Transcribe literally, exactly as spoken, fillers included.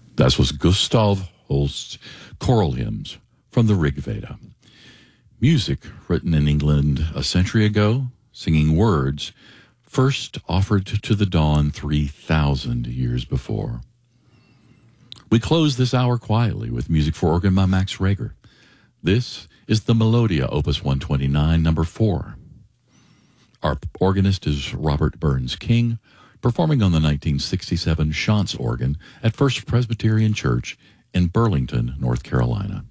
That was Gustav Holst's choral hymns from the Rig Veda. Music written in England a century ago, singing words first offered to the dawn three thousand years before. We close this hour quietly with music for organ by Max Reger. This is the Melodia, Opus one twenty-nine, number four. Our organist is Robert Burns King, performing on the nineteen sixty-seven Chance organ at First Presbyterian Church in Burlington, North Carolina.